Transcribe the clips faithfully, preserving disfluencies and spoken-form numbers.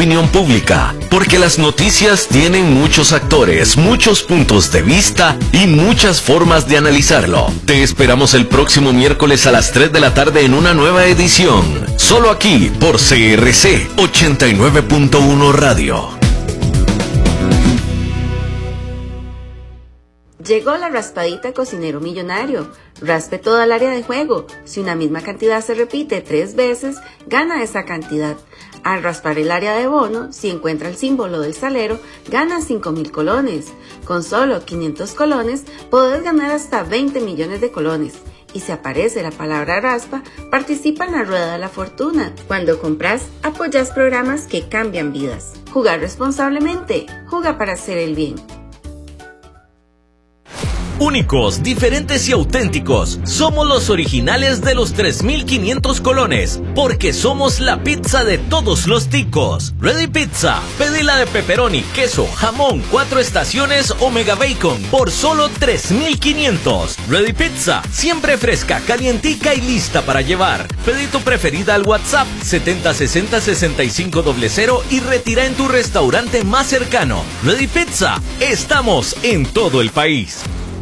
opinión pública, porque las noticias tienen muchos actores, muchos puntos de vista y muchas formas de analizarlo. Te esperamos el próximo miércoles a las tres de la tarde en una nueva edición, solo aquí por C R C ochenta y nueve punto uno Radio. Llegó la raspadita Cocinero Millonario. Raspe toda el área de juego. Si una misma cantidad se repite tres veces, gana esa cantidad. Al raspar el área de bono, si encuentra el símbolo del salero, gana cinco mil colones. Con solo quinientos colones, podés ganar hasta veinte millones de colones. Y si aparece la palabra raspa, participa en la rueda de la fortuna. Cuando compras, apoyas programas que cambian vidas. Jugar responsablemente. Juega para hacer el bien. Únicos, diferentes y auténticos. Somos los originales de los tres mil quinientos colones, porque somos la pizza de todos los ticos. Ready Pizza. Pedila de pepperoni, queso, jamón, cuatro estaciones o mega bacon por solo tres mil quinientos. Ready Pizza. Siempre fresca, calientica y lista para llevar. Pedí tu preferida al WhatsApp setenta sesenta sesenta y cinco cero cero y retira en tu restaurante más cercano. Ready Pizza. Estamos en todo el país.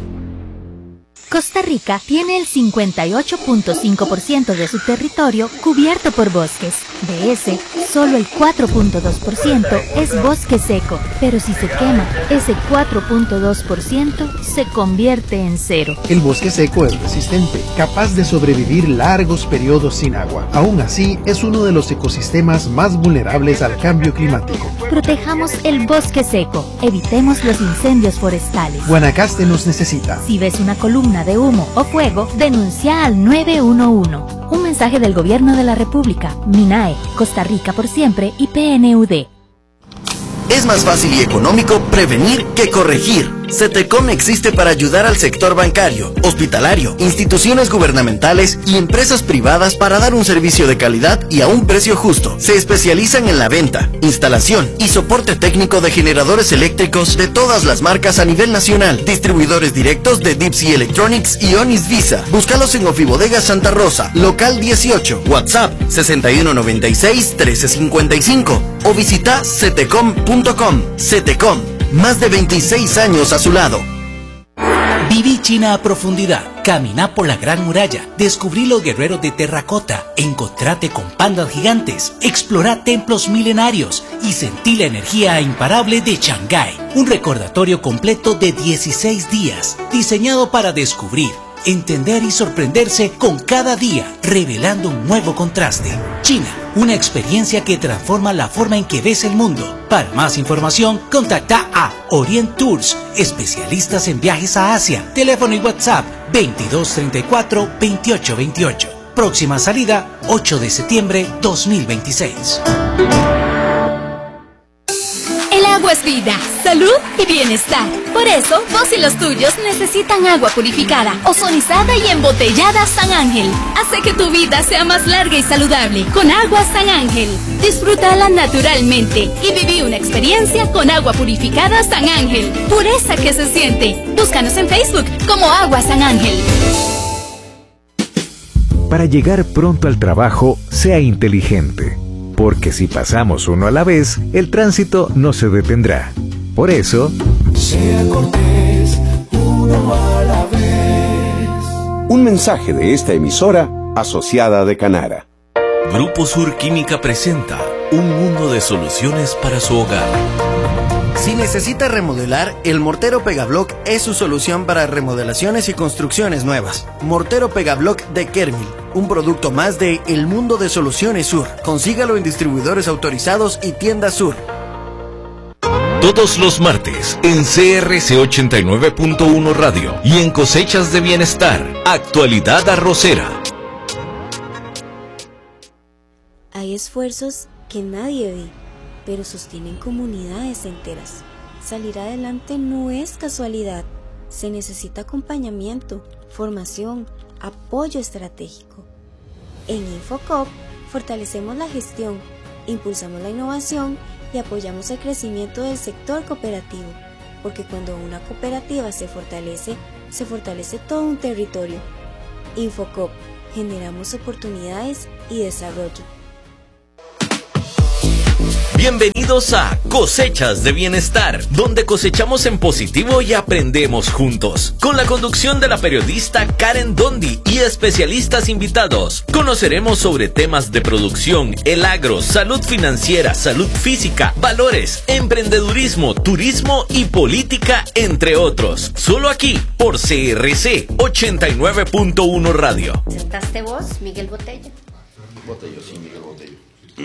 Costa Rica tiene el cincuenta y ocho punto cinco por ciento de su territorio cubierto por bosques. De ese, solo el cuatro punto dos por ciento es bosque seco, pero si se quema, ese cuatro punto dos por ciento se convierte en cero. El bosque seco es resistente, capaz de sobrevivir largos periodos sin agua. Aún así, es uno de los ecosistemas más vulnerables al cambio climático. Protejamos el bosque seco, evitemos los incendios forestales. Guanacaste nos necesita. Si ves una columna de humo o fuego, denuncia al nueve uno uno. Un mensaje del Gobierno de la República, MINAE, Costa Rica por siempre y P N U D. Es más fácil y económico prevenir que corregir. CETECOM existe para ayudar al sector bancario, hospitalario, instituciones gubernamentales y empresas privadas para dar un servicio de calidad y a un precio justo. Se especializan en la venta, instalación y soporte técnico de generadores eléctricos de todas las marcas a nivel nacional. Distribuidores directos de Dipsy Electronics y Onis Visa. Búscalos en Ofibodega Santa Rosa, local dieciocho, WhatsApp sesenta y uno noventa y seis trece cincuenta y cinco o visita cetecom punto com. CETECOM, más de veintiséis años a su lado. Viví China a profundidad, caminá por la Gran Muralla, descubrí los guerreros de terracota, encontrate con pandas gigantes, explorá templos milenarios y sentí la energía imparable de Shanghái. Un recordatorio completo de dieciséis días, diseñado para descubrir, entender y sorprenderse con cada día, revelando un nuevo contraste. China, una experiencia que transforma la forma en que ves el mundo. Para más información, contacta a Orient Tours, especialistas en viajes a Asia. Teléfono y WhatsApp veintidós treinta y cuatro veintiocho veintiocho. Próxima salida ocho de septiembre dos mil veintiséis. El agua es vida, salud y bienestar. Por eso, vos y los tuyos necesitan agua purificada, ozonizada y embotellada San Ángel. Hace que tu vida sea más larga y saludable con agua San Ángel. Disfrútala naturalmente y viví una experiencia con agua purificada San Ángel. Pureza que se siente. Búscanos en Facebook como Agua San Ángel. Para llegar pronto al trabajo, sea inteligente. Porque si pasamos uno a la vez, el tránsito no se detendrá. Por eso, sea cortés, uno a la vez. Un mensaje de esta emisora asociada de Canara. Grupo Sur Química presenta un mundo de soluciones para su hogar. Si necesita remodelar, el Mortero Pegablock es su solución para remodelaciones y construcciones nuevas. Mortero Pegablock de Kermil, un producto más de El Mundo de Soluciones Sur. Consígalo en distribuidores autorizados y tiendas Sur. Todos los martes en C R C ochenta y nueve punto uno Radio y en Cosechas de Bienestar, Actualidad Arrocera. Hay esfuerzos que nadie ve, pero sostienen comunidades enteras. Salir adelante no es casualidad. Se necesita acompañamiento, formación, apoyo estratégico. En Infocop fortalecemos la gestión, impulsamos la innovación y apoyamos el crecimiento del sector cooperativo, porque cuando una cooperativa se fortalece, se fortalece todo un territorio. Infocop, generamos oportunidades y desarrollo. Bienvenidos a Cosechas de Bienestar, donde cosechamos en positivo y aprendemos juntos. Con la conducción de la periodista Karen Dondi y especialistas invitados, conoceremos sobre temas de producción, el agro, salud financiera, salud física, valores, emprendedurismo, turismo y política, entre otros. Solo aquí, por C R C ochenta y nueve punto uno Radio. ¿Sentaste vos, Miguel Botello? Botello, sí, Miguel Botello.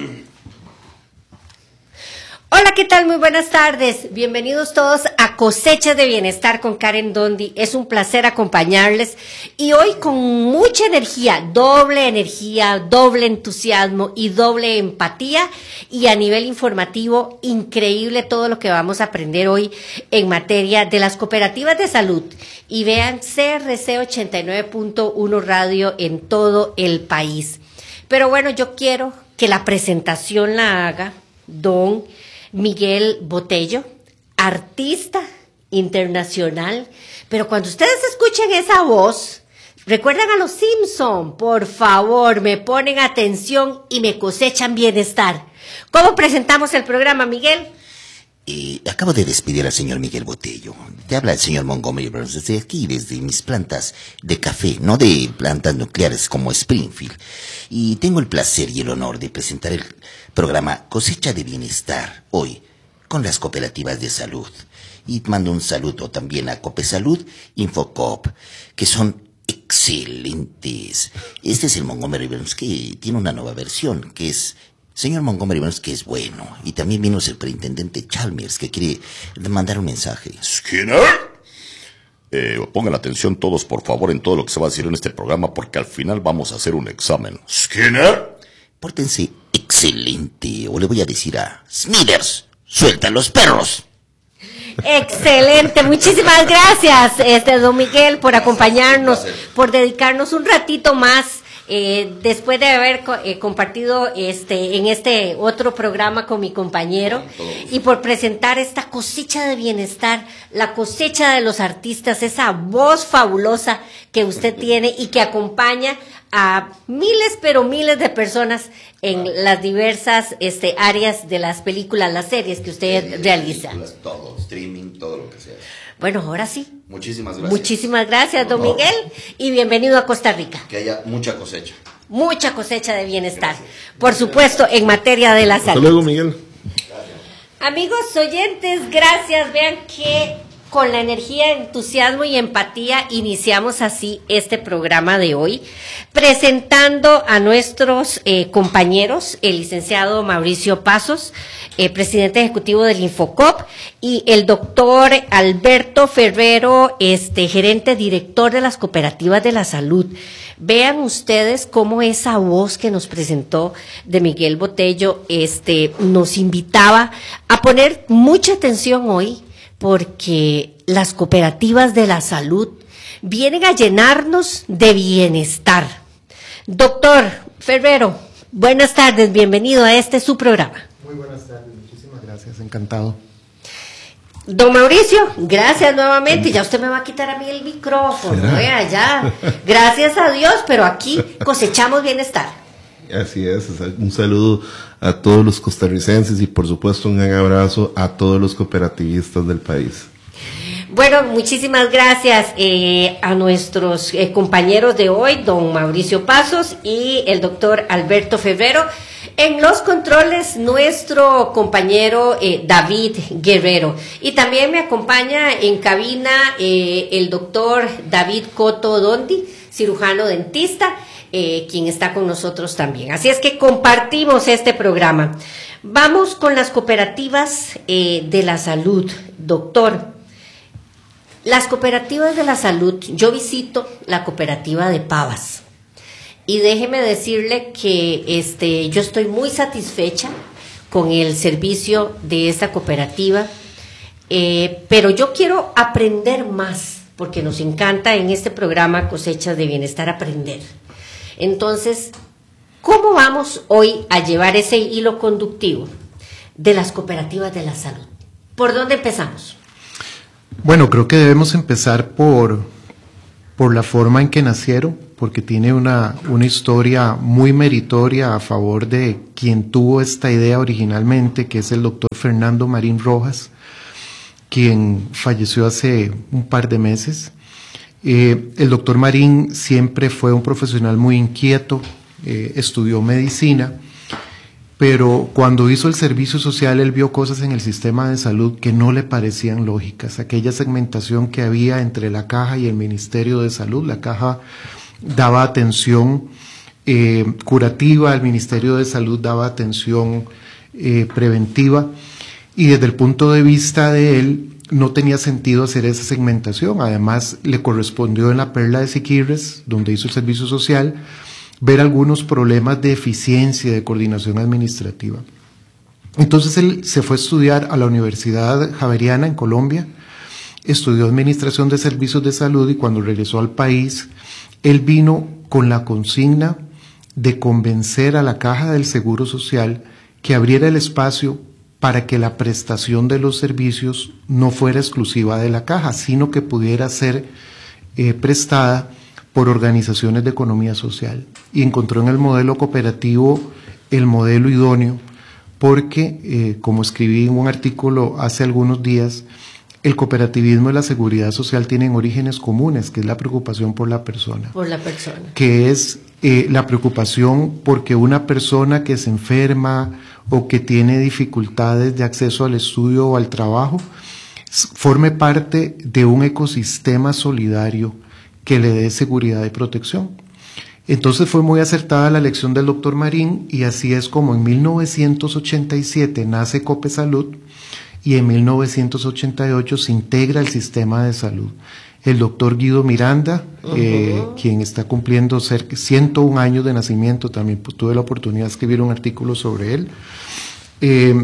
Hola, ¿qué tal? Muy buenas tardes. Bienvenidos todos a Cosechas de Bienestar con Karen Dondi. Es un placer acompañarles y hoy con mucha energía, doble energía, doble entusiasmo y doble empatía, y a nivel informativo, increíble todo lo que vamos a aprender hoy en materia de las cooperativas de salud. Y vean C R C ochenta y nueve punto uno Radio en todo el país. Pero bueno, yo quiero que la presentación la haga don Miguel Botello, artista internacional. Pero cuando ustedes escuchen esa voz, recuerdan a los Simpson, por favor, me ponen atención y me cosechan bienestar. ¿Cómo presentamos el programa, Miguel? Eh, acabo de despedir al señor Miguel Botello. Te habla el señor Montgomery Burns desde aquí, desde mis plantas de café, no de plantas nucleares como Springfield. Y tengo el placer y el honor de presentar el programa Cosecha de Bienestar hoy con las cooperativas de salud. Y mando un saludo también a Copesalud, Infocop, que son excelentes. Este es el Montgomery Burns, que tiene una nueva versión, que es señor Montgomery Burns, que es bueno. Y también vino el superintendente Chalmers, que quiere mandar un mensaje. ¿Skinner? Eh, pongan atención todos, por favor, en todo lo que se va a decir en este programa, porque al final vamos a hacer un examen. ¿Skinner? Pórtense excelente, o le voy a decir a Smithers, suelta los perros. Excelente, muchísimas gracias, este don Miguel, por acompañarnos, por dedicarnos un ratito más. Eh, después de haber co eh, compartido este en este otro programa con mi compañero, y por presentar esta cosecha de bienestar, la cosecha de los artistas, esa voz fabulosa que usted tiene y que acompaña a miles, pero miles de personas en las diversas este, áreas de las películas, las series que usted sí, realiza. Todo, streaming, todo lo que sea. Bueno, ahora sí. Muchísimas gracias. Muchísimas gracias, don Miguel, y bienvenido a Costa Rica. Que haya mucha cosecha. Mucha cosecha de bienestar. Gracias. Por supuesto, en materia de la salud. Hasta luego, Miguel. Amigos oyentes, gracias. Vean que con la energía, entusiasmo y empatía iniciamos así este programa de hoy, presentando a nuestros eh, compañeros, el licenciado Mauricio Pasos, eh, presidente ejecutivo del Infocop, y el doctor Alberto Ferrero, este gerente director de las cooperativas de la salud. Vean ustedes cómo esa voz que nos presentó de Miguel Botello este, nos invitaba a poner mucha atención hoy, porque las cooperativas de la salud vienen a llenarnos de bienestar. Doctor Ferrero, buenas tardes, bienvenido a este su programa. Muy buenas tardes, muchísimas gracias, encantado. Don Mauricio, gracias nuevamente. Ya usted me va a quitar a mí el micrófono, vea, ya. Gracias a Dios, pero aquí cosechamos bienestar. Así es, un saludo a todos los costarricenses y por supuesto un gran abrazo a todos los cooperativistas del país. Bueno, muchísimas gracias eh, a nuestros eh, compañeros de hoy, don Mauricio Pasos y el doctor Alberto Ferrero. En los controles, nuestro compañero eh, David Guerrero. Y también me acompaña en cabina eh, el doctor David Coto Dondi, cirujano dentista, eh, quien está con nosotros también. Así es que compartimos este programa. Vamos con las cooperativas eh, de la salud, doctor. Las cooperativas de la salud, yo visito la cooperativa de Pavas. Y déjeme decirle que este, yo estoy muy satisfecha con el servicio de esta cooperativa, eh, pero yo quiero aprender más, porque nos encanta en este programa Cosechas de Bienestar aprender. Entonces, ¿cómo vamos hoy a llevar ese hilo conductivo de las cooperativas de la salud? ¿Por dónde empezamos? Bueno, creo que debemos empezar por por la forma en que nacieron, porque tiene una, una historia muy meritoria a favor de quien tuvo esta idea originalmente, que es el doctor Fernando Marín Rojas, quien falleció hace un par de meses. Eh, el doctor Marín siempre fue un profesional muy inquieto, eh, estudió medicina, pero cuando hizo el servicio social él vio cosas en el sistema de salud que no le parecían lógicas. Aquella segmentación que había entre la Caja y el Ministerio de Salud. La Caja daba atención eh, curativa, el Ministerio de Salud daba atención eh, preventiva, y desde el punto de vista de él no tenía sentido hacer esa segmentación. Además le correspondió en la Perla de Siquirres, donde hizo el servicio social, ver algunos problemas de eficiencia, de coordinación administrativa. Entonces él se fue a estudiar a la Universidad Javeriana en Colombia, estudió Administración de Servicios de Salud, y cuando regresó al país, él vino con la consigna de convencer a la Caja del Seguro Social que abriera el espacio para que la prestación de los servicios no fuera exclusiva de la Caja, sino que pudiera ser eh, prestada por organizaciones de economía social, y encontró en el modelo cooperativo el modelo idóneo porque, eh, como escribí en un artículo hace algunos días, el cooperativismo y la seguridad social tienen orígenes comunes, que es la preocupación por la persona. Por la persona. Que es eh, la preocupación porque una persona que se enferma o que tiene dificultades de acceso al estudio o al trabajo forme parte de un ecosistema solidario que le dé seguridad y protección. Entonces fue muy acertada la elección del doctor Marín, y así es como en mil novecientos ochenta y siete nace Copesalud, y en mil novecientos ochenta y ocho se integra el sistema de salud. El doctor Guido Miranda, uh-huh. eh, quien está cumpliendo cerca de ciento un años de nacimiento, también tuve la oportunidad de escribir un artículo sobre él, eh,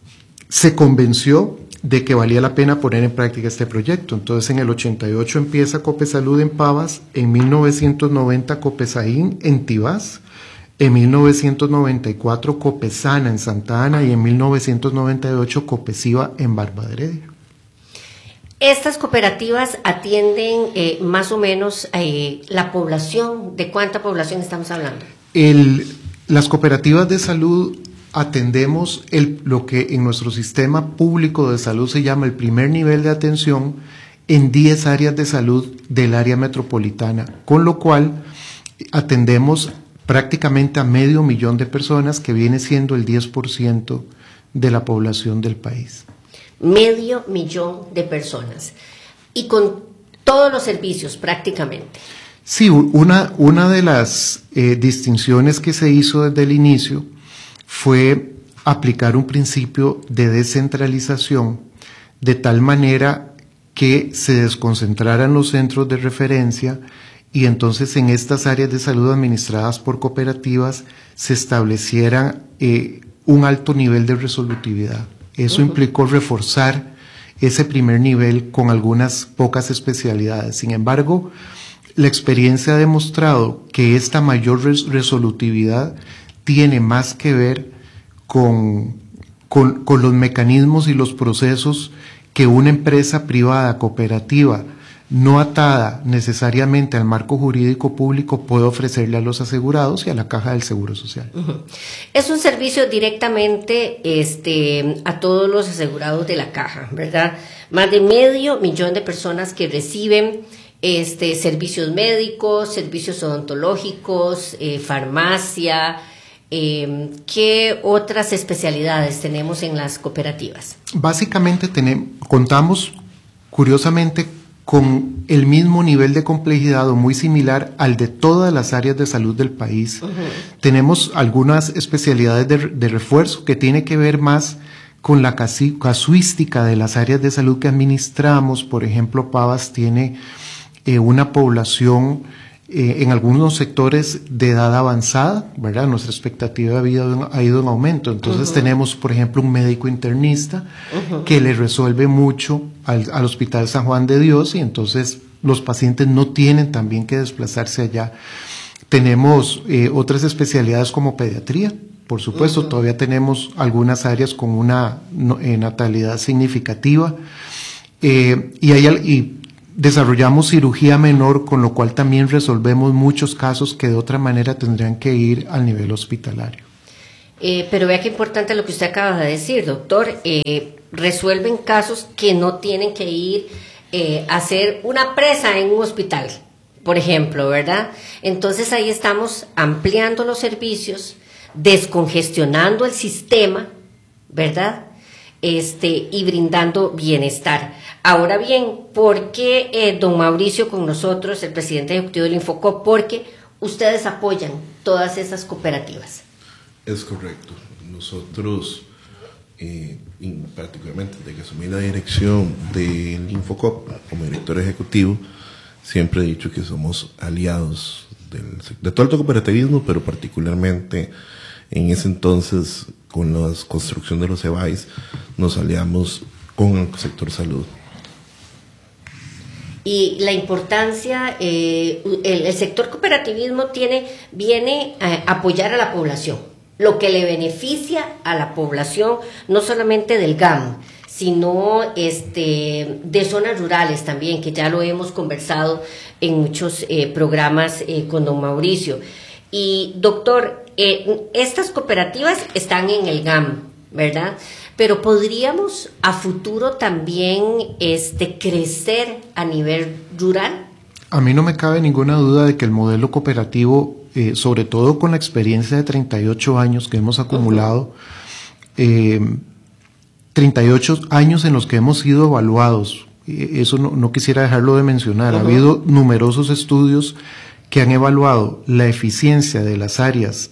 se convenció de que valía la pena poner en práctica este proyecto. Entonces en el ochenta y ocho empieza Copesalud en Pavas, en mil novecientos noventa Copesaín en Tibás, en mil novecientos noventa y cuatro Copesana en Santa Ana, y en mil novecientos noventa y ocho Copesiva en Barba de Heredia. Estas cooperativas atienden eh, más o menos eh, la población. ¿De cuánta población estamos hablando? El, las cooperativas de salud atendemos el, lo que en nuestro sistema público de salud se llama el primer nivel de atención en diez áreas de salud del área metropolitana, con lo cual atendemos prácticamente a medio millón de personas, que viene siendo el diez por ciento de la población del país. Medio millón de personas, y con todos los servicios prácticamente. Sí, una, una de las eh, distinciones que se hizo desde el inicio fue aplicar un principio de descentralización, de tal manera que se desconcentraran los centros de referencia, y entonces en estas áreas de salud administradas por cooperativas se estableciera eh, un alto nivel de resolutividad. Eso uh-huh. implicó reforzar ese primer nivel con algunas pocas especialidades. Sin embargo, la experiencia ha demostrado que esta mayor res- resolutividad tiene más que ver con, con, con los mecanismos y los procesos que una empresa privada cooperativa no atada necesariamente al marco jurídico público puede ofrecerle a los asegurados y a la Caja del Seguro Social. Uh-huh. Es un servicio directamente este, a todos los asegurados de la Caja, ¿verdad? Más de medio millón de personas que reciben este, servicios médicos, servicios odontológicos, eh, farmacia. Eh, ¿Qué otras especialidades tenemos en las cooperativas? Básicamente tenemos, contamos curiosamente con el mismo nivel de complejidad o muy similar al de todas las áreas de salud del país. Uh-huh. Tenemos algunas especialidades de, de refuerzo que tiene que ver más con la casi, casuística de las áreas de salud que administramos. Por ejemplo, Pavas tiene eh, una población eh, en algunos sectores de edad avanzada, ¿verdad? Nuestra expectativa de vida ha ido en aumento. Entonces uh-huh. tenemos, por ejemplo, un médico internista uh-huh. que le resuelve mucho al, al Hospital San Juan de Dios, y entonces los pacientes no tienen también que desplazarse allá. Tenemos eh, otras especialidades como pediatría, por supuesto, uh-huh. todavía tenemos algunas áreas con una no, eh, natalidad significativa, eh, y, hay, y desarrollamos cirugía menor, con lo cual también resolvemos muchos casos que de otra manera tendrían que ir al nivel hospitalario. Eh, pero vea qué importante lo que usted acaba de decir, doctor. Eh, resuelven casos que no tienen que ir eh, a hacer una presa en un hospital, por ejemplo, ¿verdad? Entonces ahí estamos ampliando los servicios, descongestionando el sistema, ¿verdad? Este, y brindando bienestar. Ahora bien, ¿por qué eh, don Mauricio con nosotros, el presidente ejecutivo del Infocop? Porque ustedes apoyan todas esas cooperativas. Es correcto. Nosotros, eh, particularmente desde que asumí la dirección del Infocop como director ejecutivo, siempre he dicho que somos aliados del, de todo el cooperativismo, pero particularmente en ese entonces, con la construcción de los E B A Is, nos aliamos con el sector salud. Y la importancia, eh, el, el sector cooperativismo tiene, viene a apoyar a la población, lo que le beneficia a la población, no solamente del G A M, sino este, de zonas rurales también, que ya lo hemos conversado en muchos eh, programas eh, con don Mauricio. Y doctor, eh, estas cooperativas están en el G A M, ¿verdad? Pero podríamos a futuro también este, crecer a nivel rural. A mí no me cabe ninguna duda de que el modelo cooperativo, eh, sobre todo con la experiencia de treinta y ocho años que hemos acumulado, eh, treinta y ocho años en los que hemos sido evaluados, eh, eso no, no quisiera dejarlo de mencionar. Uh-huh. Ha habido numerosos estudios que han evaluado la eficiencia de las áreas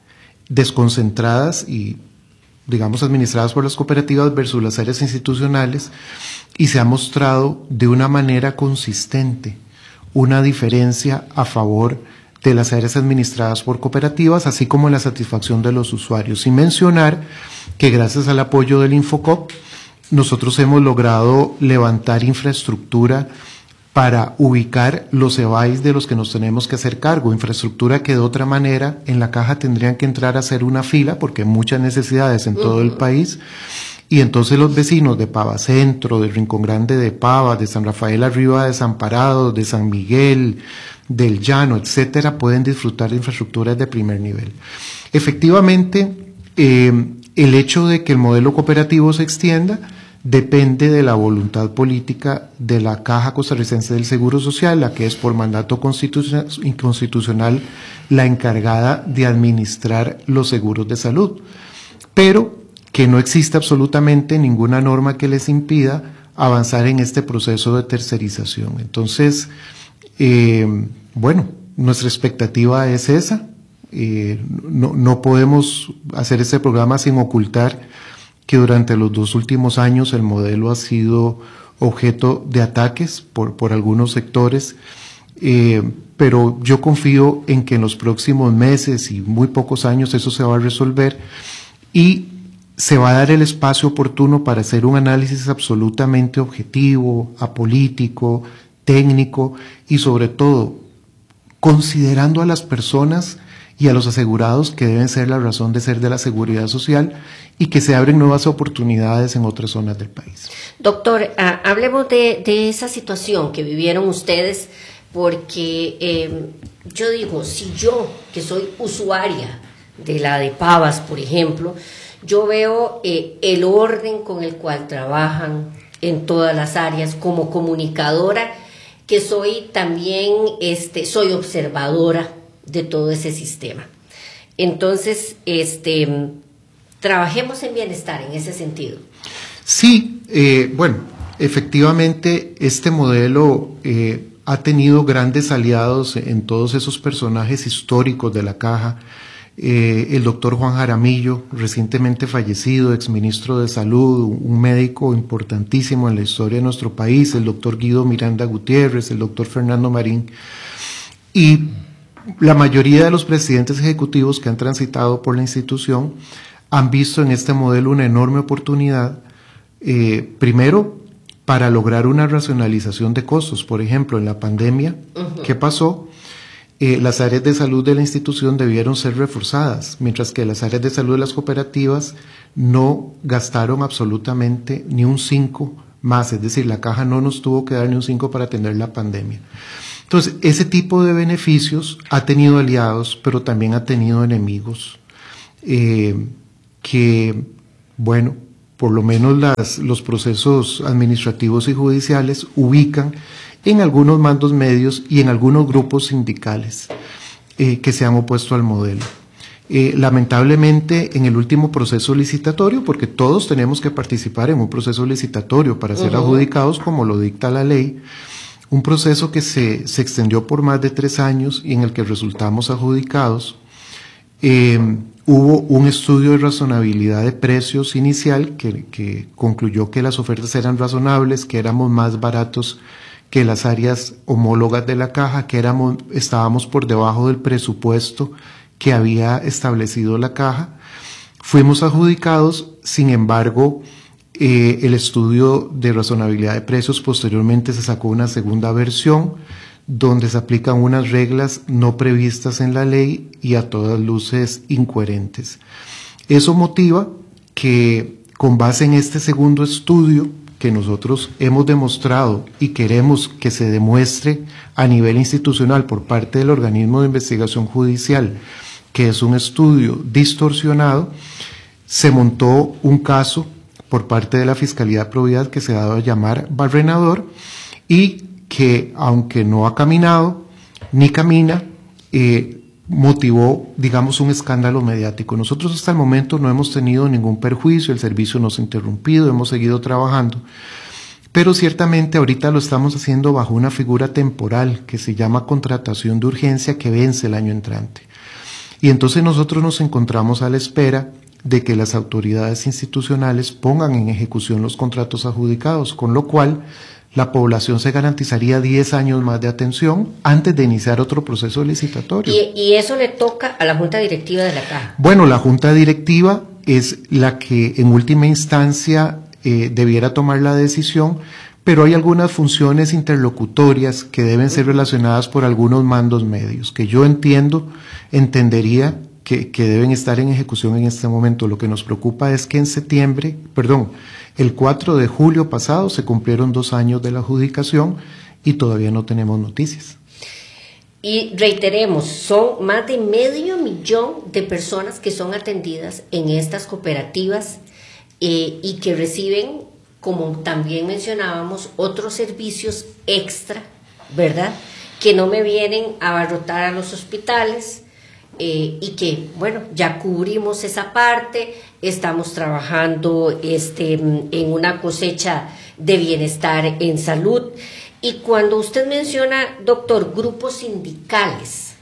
desconcentradas y, digamos, administradas por las cooperativas versus las áreas institucionales, y se ha mostrado de una manera consistente una diferencia a favor de las áreas administradas por cooperativas, así como la satisfacción de los usuarios. Sin mencionar que gracias al apoyo del Infocop, nosotros hemos logrado levantar infraestructura para ubicar los E B A Is de los que nos tenemos que hacer cargo, infraestructura que de otra manera en la caja tendrían que entrar a hacer una fila, porque hay muchas necesidades en todo el país, y entonces los vecinos de Pava Centro, de Rincón Grande de Pava, de San Rafael Arriba Desamparados, de San Miguel, del Llano, etcétera, pueden disfrutar de infraestructuras de primer nivel. Efectivamente, eh, el hecho de que el modelo cooperativo se extienda depende de la voluntad política de la Caja Costarricense del Seguro Social, la que es por mandato constitucional, constitucional la encargada de administrar los seguros de salud, pero que no existe absolutamente ninguna norma que les impida avanzar en este proceso de tercerización. Entonces, eh, bueno, nuestra expectativa es esa. Eh, no, no podemos hacer este programa sin ocultar que durante los dos últimos años el modelo ha sido objeto de ataques por, por algunos sectores, eh, pero yo confío en que en los próximos meses y muy pocos años eso se va a resolver y se va a dar el espacio oportuno para hacer un análisis absolutamente objetivo, apolítico, técnico y sobre todo considerando a las personas y a los asegurados, que deben ser la razón de ser de la seguridad social, y que se abren nuevas oportunidades en otras zonas del país. Doctor, uh, hablemos de, de esa situación que vivieron ustedes, porque eh, yo digo, si yo, que soy usuaria de la de Pavas, por ejemplo, yo veo eh, el orden con el cual trabajan en todas las áreas, como comunicadora, que soy también, este, soy observadora de todo ese sistema. Entonces, este, trabajemos en bienestar en ese sentido. Sí, eh, bueno, efectivamente este modelo eh, ha tenido grandes aliados en todos esos personajes históricos de la Caja. Eh, el doctor Juan Jaramillo, recientemente fallecido, exministro de Salud, un médico importantísimo en la historia de nuestro país, el doctor Guido Miranda Gutiérrez, el doctor Fernando Marín, y la mayoría de los presidentes ejecutivos que han transitado por la institución han visto en este modelo una enorme oportunidad, eh, primero, para lograr una racionalización de costos. Por ejemplo, en la pandemia, uh-huh. ¿qué pasó? Eh, las áreas de salud de la institución debieron ser reforzadas, mientras que las áreas de salud de las cooperativas no gastaron absolutamente ni un cinco más, es decir, la caja no nos tuvo que dar ni un cinco para atender la pandemia. Entonces, ese tipo de beneficios ha tenido aliados, pero también ha tenido enemigos, eh, que, bueno, por lo menos las, los procesos administrativos y judiciales ubican en algunos mandos medios y en algunos grupos sindicales eh, que se han opuesto al modelo. Eh, lamentablemente, en el último proceso licitatorio, porque todos tenemos que participar en un proceso licitatorio para ser uh-huh. adjudicados como lo dicta la ley, un proceso que se, se extendió por más de tres años y en el que resultamos adjudicados, eh, hubo un estudio de razonabilidad de precios inicial que, que concluyó que las ofertas eran razonables, que éramos más baratos que las áreas homólogas de la caja, que éramos, estábamos por debajo del presupuesto que había establecido la caja. Fuimos adjudicados, sin embargo, eh, el estudio de razonabilidad de precios posteriormente se sacó una segunda versión donde se aplican unas reglas no previstas en la ley y a todas luces incoherentes. Eso motiva que, con base en este segundo estudio que nosotros hemos demostrado y queremos que se demuestre a nivel institucional por parte del organismo de investigación judicial, que es un estudio distorsionado, se montó un caso por parte de la Fiscalía de Probidad que se ha dado a llamar Barrenador y que, aunque no ha caminado ni camina, eh, motivó, digamos, un escándalo mediático. Nosotros hasta el momento no hemos tenido ningún perjuicio, el servicio no se ha interrumpido, hemos seguido trabajando, pero ciertamente ahorita lo estamos haciendo bajo una figura temporal que se llama contratación de urgencia que vence el año entrante. Y entonces nosotros nos encontramos a la espera de que las autoridades institucionales pongan en ejecución los contratos adjudicados, con lo cual la población se garantizaría diez años más de atención antes de iniciar otro proceso licitatorio. ¿Y, y eso le toca a la Junta Directiva de la Caja? Bueno, la Junta Directiva es la que en última instancia eh, debiera tomar la decisión, pero hay algunas funciones interlocutorias que deben ser relacionadas por algunos mandos medios, que yo entiendo, entendería que, que deben estar en ejecución en este momento. Lo que nos preocupa es que en septiembre, perdón, el cuatro de julio pasado se cumplieron dos años de la adjudicación y todavía no tenemos noticias. Y reiteremos, son más de medio millón de personas que son atendidas en estas cooperativas eh, y que reciben, como también mencionábamos, otros servicios extra, ¿verdad? Que no me vienen a abarrotar a los hospitales. Eh, y que, bueno, ya cubrimos esa parte, estamos trabajando este, en una cosecha de bienestar en salud. Y cuando usted menciona, doctor, grupos sindicales.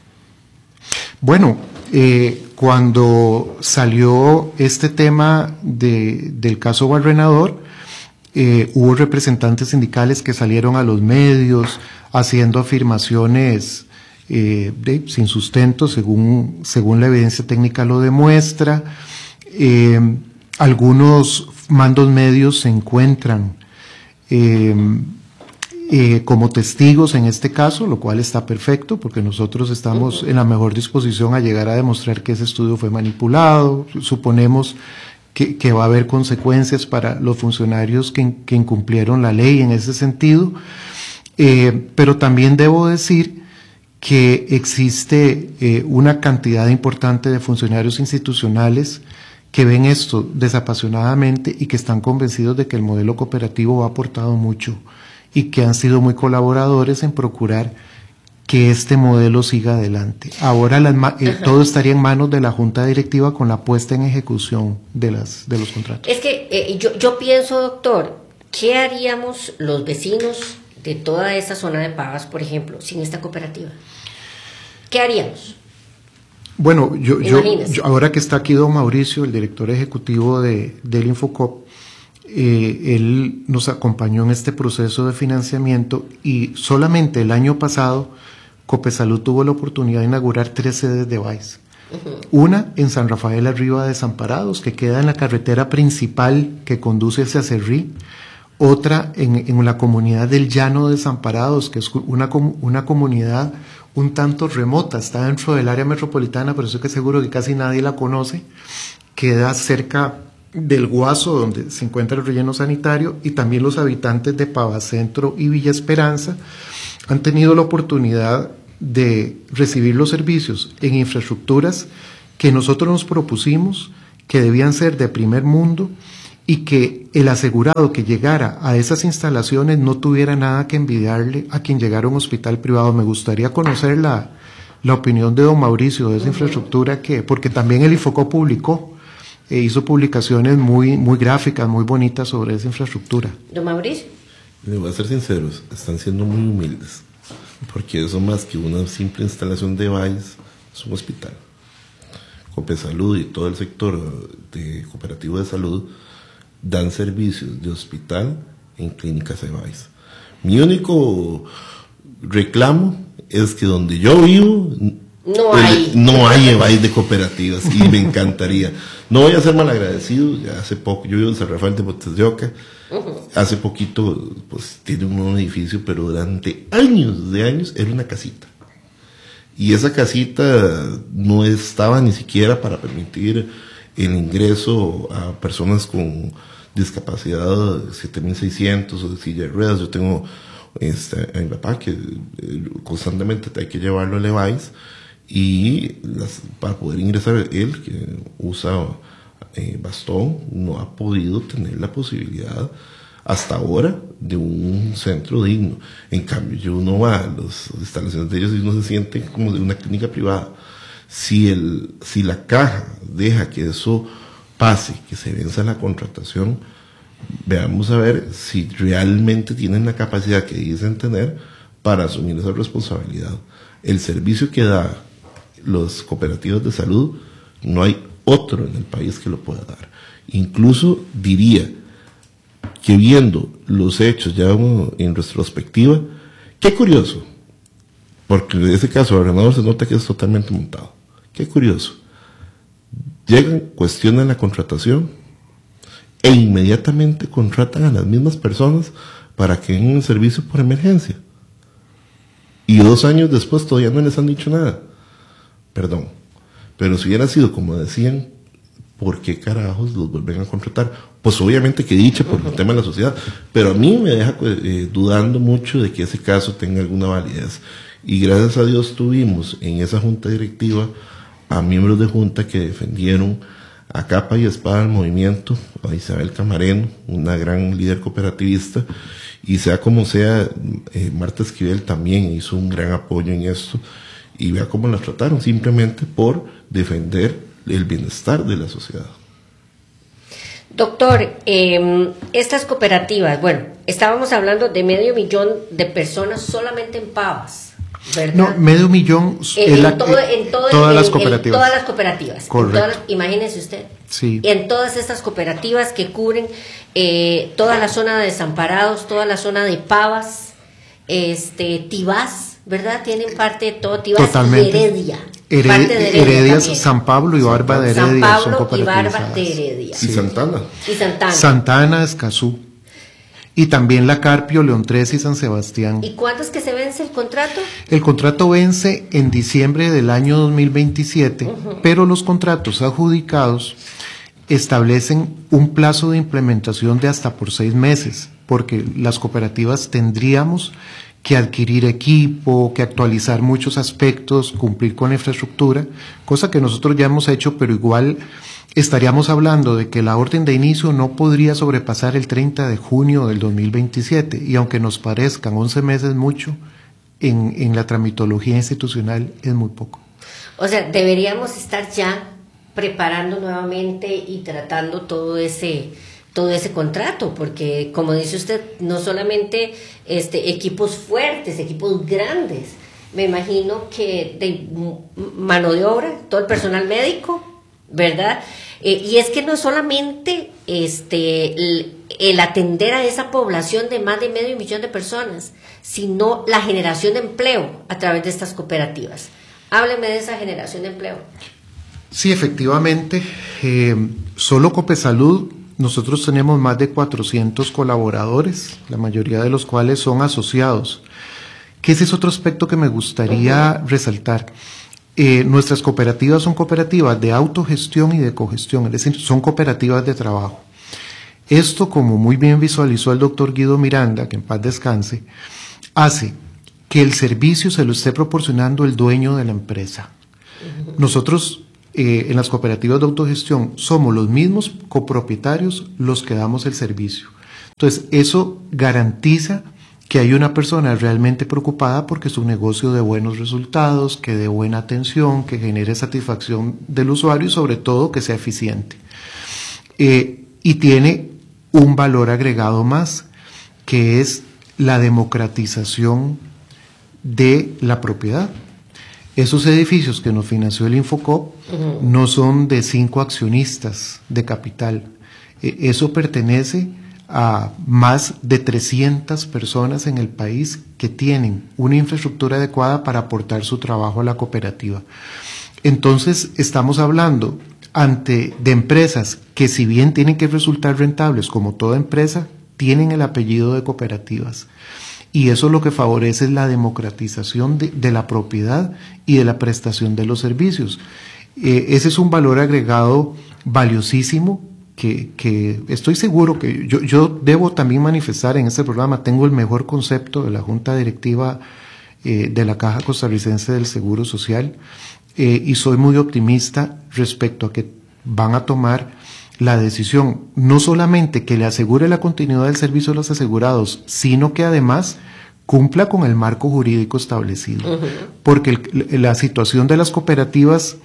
Bueno, eh, cuando salió este tema de, del caso Barrenador, eh, hubo representantes sindicales que salieron a los medios haciendo afirmaciones Eh, de, sin sustento, según, según la evidencia técnica lo demuestra. Eh, algunos mandos medios se encuentran eh, eh, como testigos en este caso, lo cual está perfecto, porque nosotros estamos en la mejor disposición a llegar a demostrar que ese estudio fue manipulado. Suponemos que, que va a haber consecuencias para los funcionarios que, que incumplieron la ley en ese sentido, eh, pero también debo decir que existe eh, una cantidad importante de funcionarios institucionales que ven esto desapasionadamente y que están convencidos de que el modelo cooperativo ha aportado mucho y que han sido muy colaboradores en procurar que este modelo siga adelante. Ahora las, eh, todo estaría en manos de la Junta Directiva con la puesta en ejecución de, las, de los contratos. Es que eh, yo, yo pienso, doctor, ¿qué haríamos los vecinos de toda esa zona de Pavas, por ejemplo, sin esta cooperativa? ¿Qué haríamos? Bueno, yo, yo, yo ahora que está aquí don Mauricio, el director ejecutivo de, del Infocop, eh, él nos acompañó en este proceso de financiamiento y solamente el año pasado Copesalud tuvo la oportunidad de inaugurar tres sedes de Vice. Uh-huh. Una en San Rafael Arriba Desamparados, que queda en la carretera principal que conduce hacia Cerrí. Otra en, en la comunidad del Llano Desamparados, que es una, una comunidad un tanto remota, está dentro del área metropolitana, pero estoy que seguro que casi nadie la conoce, queda cerca del Guaso, donde se encuentra el relleno sanitario, y también los habitantes de Pavacentro y Villa Esperanza han tenido la oportunidad de recibir los servicios en infraestructuras que nosotros nos propusimos, que debían ser de primer mundo, y que el asegurado que llegara a esas instalaciones no tuviera nada que envidiarle a quien llegara a un hospital privado. Me gustaría conocer la, la opinión de don Mauricio de esa infraestructura, que porque también el INFOCOP publicó, e hizo publicaciones muy, muy gráficas, muy bonitas sobre esa infraestructura. Don Mauricio. Les voy a ser sinceros, están siendo muy humildes, porque eso más que una simple instalación de V A I S es un hospital. Copesalud y todo el sector de cooperativo de salud dan servicios de hospital en clínicas de V A I S. Mi único reclamo es que donde yo vivo no hay, no hay E V A I S de cooperativas, y me encantaría. No voy a ser malagradecido, ya hace poco, yo vivo en San Rafael de Montes de Oca, uh-huh. Hace poquito pues tiene un nuevo edificio, pero durante años de años era una casita. Y esa casita no estaba ni siquiera para permitir el ingreso a personas con discapacidad siete mil seiscientos o de silla de ruedas. Yo tengo este, a mi papá que eh, constantemente hay que llevarlo al E V A I S, y las, para poder ingresar él, que usa eh, bastón, no ha podido tener la posibilidad hasta ahora de un centro digno. En cambio, yo uno va a las instalaciones de ellos y uno se siente como de una clínica privada. Si, el, si la caja deja que eso pase, que se venza la contratación, veamos a ver si realmente tienen la capacidad que dicen tener para asumir esa responsabilidad. El servicio que da los cooperativos de salud, no hay otro en el país que lo pueda dar. Incluso diría que, viendo los hechos ya en retrospectiva, qué curioso, porque en ese caso el gobernador se nota que es totalmente montado. Qué curioso. Llegan, cuestionan la contratación e inmediatamente contratan a las mismas personas para que den un servicio por emergencia. Y dos años después todavía no les han dicho nada. Perdón. Pero si hubiera sido como decían, ¿por qué carajos los vuelven a contratar? Pues obviamente que dicha por el tema de la sociedad, pero a mí me deja eh, dudando mucho de que ese caso tenga alguna validez. Y gracias a Dios tuvimos en esa junta directiva a miembros de junta que defendieron a capa y espada el movimiento, a Isabel Camareno, una gran líder cooperativista, y sea como sea, eh, Marta Esquivel también hizo un gran apoyo en esto, y vea cómo la trataron, simplemente por defender el bienestar de la sociedad. Doctor, eh, estas cooperativas, bueno, estábamos hablando de medio millón de personas solamente en Pavas, ¿verdad? No, medio millón en, en, la, todo, en todo, todas, en, las cooperativas. En todas las cooperativas. Correcto. Todas las, imagínese usted. Sí. En todas estas cooperativas que cubren eh, toda la zona de Desamparados, toda la zona de Pavas, este, Tibás, ¿verdad? Tienen parte de todo, Tibás. Totalmente. Y Heredia. Hered, parte de Heredia Heredias, también. San Pablo y Barba de Heredia. San Pablo son cooperativas. Y Barba de Heredia. Sí. Y Santana. Y Santana. Santana, Escazú. Y también La Carpio, León tres y San Sebastián. ¿Y cuándo es que se vence el contrato? El contrato vence en diciembre del año dos mil veintisiete, uh-huh. Pero los contratos adjudicados establecen un plazo de implementación de hasta por seis meses, porque las cooperativas tendríamos que adquirir equipo, que actualizar muchos aspectos, cumplir con la infraestructura, cosa que nosotros ya hemos hecho, pero igual estaríamos hablando de que la orden de inicio no podría sobrepasar el treinta de junio del dos mil veintisiete, y aunque nos parezcan once meses mucho, en, en la tramitología institucional es muy poco. O sea, deberíamos estar ya preparando nuevamente y tratando todo ese todo ese contrato, porque como dice usted, no solamente este equipos fuertes, equipos grandes, me imagino que de mano de obra, todo el personal médico, ¿verdad? Eh, y es que no solamente este el, el atender a esa población de más de medio millón de personas, sino la generación de empleo a través de estas cooperativas. Hábleme de esa generación de empleo. Sí, efectivamente, eh, solo Copesalud, nosotros tenemos más de cuatrocientos colaboradores, la mayoría de los cuales son asociados, que ese es otro aspecto que me gustaría uh-huh. resaltar. Eh, nuestras cooperativas son cooperativas de autogestión y de cogestión, es decir, son cooperativas de trabajo. Esto, como muy bien visualizó el doctor Guido Miranda, que en paz descanse, hace que el servicio se lo esté proporcionando el dueño de la empresa. Nosotros, eh, en las cooperativas de autogestión, somos los mismos copropietarios los que damos el servicio. Entonces, eso garantiza que hay una persona realmente preocupada porque su negocio dé buenos resultados, que dé buena atención, que genere satisfacción del usuario y sobre todo que sea eficiente. Eh, y tiene un valor agregado más, que es la democratización de la propiedad. Esos edificios que nos financió el Infocop uh-huh. no son de cinco accionistas de capital. Eh, eso pertenece a más de trescientas personas en el país que tienen una infraestructura adecuada para aportar su trabajo a la cooperativa. Entonces, estamos hablando ante de empresas que, si bien tienen que resultar rentables como toda empresa, tienen el apellido de cooperativas. Y eso lo que favorece es la democratización de, de la propiedad y de la prestación de los servicios. Eh, ese es un valor agregado valiosísimo que, que estoy seguro que yo, yo debo también manifestar en este programa. Tengo el mejor concepto de la Junta Directiva eh, de la Caja Costarricense del Seguro Social eh, y soy muy optimista respecto a que van a tomar la decisión, no solamente que le asegure la continuidad del servicio a los asegurados, sino que además cumpla con el marco jurídico establecido. Uh-huh. Porque el, la situación de las cooperativas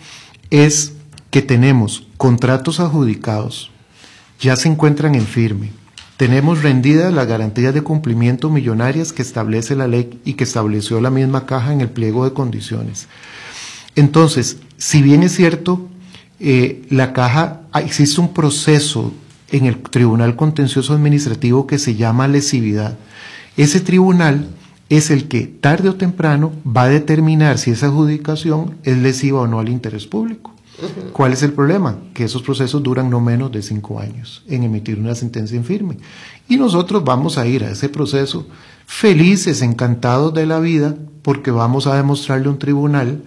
es que tenemos contratos adjudicados, ya se encuentran en firme, tenemos rendidas las garantías de cumplimiento millonarias que establece la ley y que estableció la misma caja en el pliego de condiciones. Entonces, si bien es cierto, Eh, la caja, existe un proceso en el Tribunal Contencioso Administrativo que se llama lesividad. Ese tribunal es el que tarde o temprano va a determinar si esa adjudicación es lesiva o no al interés público. Uh-huh. ¿Cuál es el problema? Que esos procesos duran no menos de cinco años en emitir una sentencia en firme. Y nosotros vamos a ir a ese proceso felices, encantados de la vida, porque vamos a demostrarle a un tribunal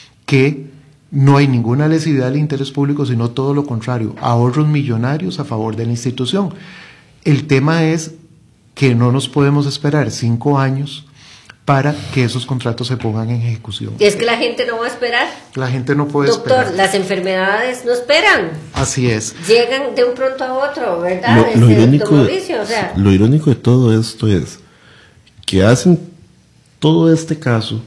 que no hay ninguna lesividad del interés público, sino todo lo contrario, ahorros millonarios a favor de la institución. El tema es que no nos podemos esperar cinco años para que esos contratos se pongan en ejecución. Es que la gente no va a esperar. La gente no puede Doctor, esperar. las enfermedades no esperan. Así es. Llegan de un pronto a otro, ¿verdad? Lo, lo, este, irónico, Mauricio, o sea. lo irónico de todo esto es que hacen todo este caso,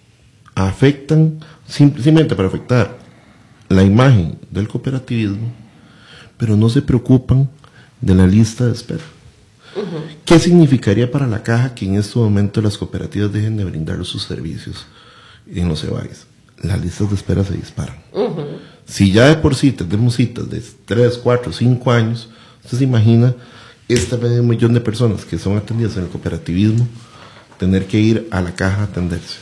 afectan simplemente para afectar la imagen del cooperativismo, pero no se preocupan de la lista de espera. Uh-huh. ¿Qué significaría para la caja que en este momento las cooperativas dejen de brindar sus servicios en los EBAIS? Las listas de espera se disparan. Uh-huh. Si ya de por sí tenemos citas de tres, cuatro, cinco años, usted se imagina este medio millón de personas que son atendidas en el cooperativismo tener que ir a la caja a atenderse.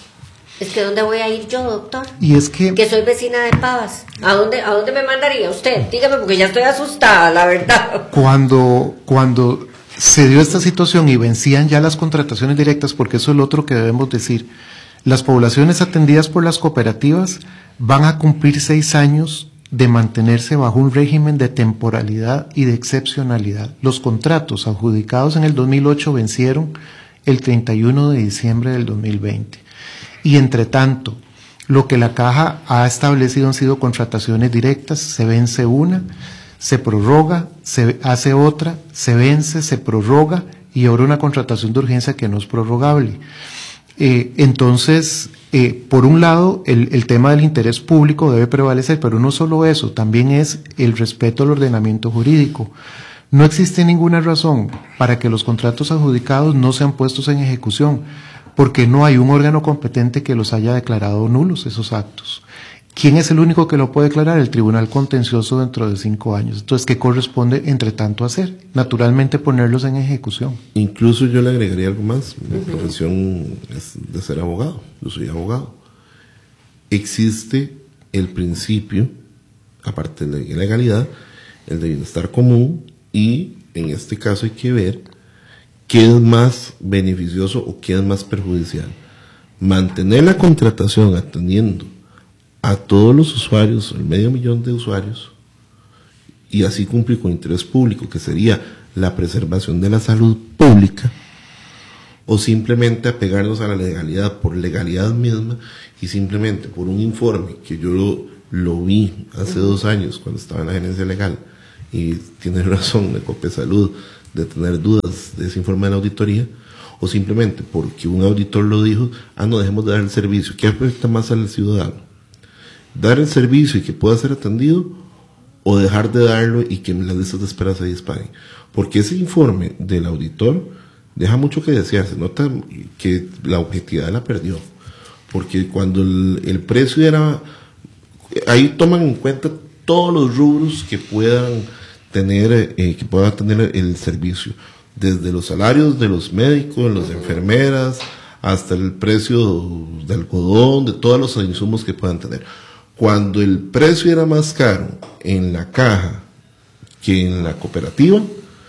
Es que ¿dónde voy a ir yo, doctor? Y es que... Que soy vecina de Pavas. ¿A dónde, a dónde me mandaría usted? Dígame, porque ya estoy asustada, la verdad. Cuando, cuando se dio esta situación y vencían ya las contrataciones directas, porque eso es lo otro que debemos decir, las poblaciones atendidas por las cooperativas van a cumplir seis años de mantenerse bajo un régimen de temporalidad y de excepcionalidad. Los contratos adjudicados en el dos mil ocho vencieron el treinta y uno de diciembre del dos mil veinte. Y entre tanto, lo que la caja ha establecido han sido contrataciones directas, se vence una, se prorroga, se hace otra, se vence, se prorroga y ahora una contratación de urgencia que no es prorrogable. Eh, entonces, eh, por un lado, el, el tema del interés público debe prevalecer, pero no solo eso, también es el respeto al ordenamiento jurídico. No existe ninguna razón para que los contratos adjudicados no sean puestos en ejecución, porque no hay un órgano competente que los haya declarado nulos esos actos. ¿Quién es el único que lo puede declarar? El Tribunal Contencioso dentro de cinco años. Entonces, ¿qué corresponde entre tanto hacer? Naturalmente ponerlos en ejecución. Incluso yo le agregaría algo más. Mi uh-huh. profesión es de ser abogado. Yo soy abogado. Existe el principio, aparte de la legalidad, el de bienestar común, y en este caso hay que ver qué es más beneficioso o qué es más perjudicial. Mantener la contratación atendiendo a todos los usuarios, el medio millón de usuarios, y así cumplir con interés público, que sería la preservación de la salud pública, o simplemente apegarnos a la legalidad por legalidad misma y simplemente por un informe que yo lo, lo vi hace dos años cuando estaba en la gerencia legal, y tiene razón el Copesalud de tener dudas de ese informe de la auditoría, o simplemente porque un auditor lo dijo, ah, no, dejemos de dar el servicio. ¿Qué afecta más al ciudadano? ¿Dar el servicio y que pueda ser atendido, o dejar de darlo y que las listas de espera se disparen? Porque ese informe del auditor deja mucho que desear. Se nota que la objetividad la perdió, porque cuando el, el precio era, ahí toman en cuenta todos los rubros que puedan tener, eh, que pueda tener el servicio, desde los salarios de los médicos, las enfermeras, hasta el precio de algodón, de todos los insumos que puedan tener. Cuando el precio era más caro en la caja que en la cooperativa,